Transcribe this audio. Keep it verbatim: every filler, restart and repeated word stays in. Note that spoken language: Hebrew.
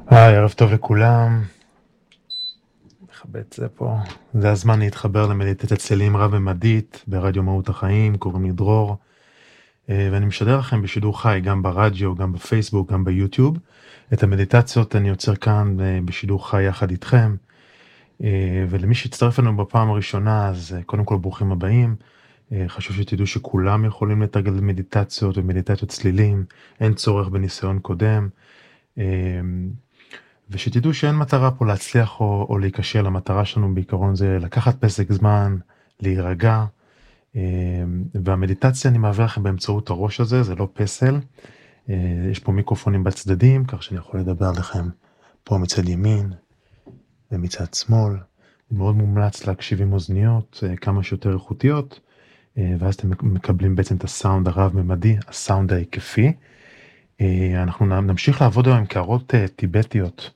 היי, ערב טוב לכולם. נכבה את זה פה. זה הזמן להתחבר למדיטציית צלילים רב-ממדית ברדיו מהות החיים, קוראים לי דרור. אה, ואני משדר לכם בשידור חי, גם ברדיו, גם בפייסבוק, גם ביוטיוב. את המדיטציות אני יוצר כאן אה, בשידור חי יחד איתכם. אה, ולמי שהצטרף לנו בפעם הראשונה, אז אה, קודם כל ברוכים הבאים. אה, חשוב שתדעו שכולם יכולים לתרגל מדיטציות ומדיטציות צלילים. אין צורך בניסיון קודם. אה, ושתדעו שאין מטרה פה להצליח או, או להיכשל. המטרה שלנו בעיקרון זה לקחת פסק זמן, להירגע, והמדיטציה אני מעביר לכם באמצעות הראש הזה, זה לא פסל. יש פה מיקרופונים בצדדים, כך שאני יכול לדבר לכם פה מצד ימין ומצד שמאל. מאוד מומלץ להקשיב עם אוזניות כמה שיותר איכותיות, ואז אתם מקבלים בעצם את הסאונד הרב-ממדי, הסאונד ההיקפי. אנחנו נמשיך לעבוד היום עם קערות טיבטיות,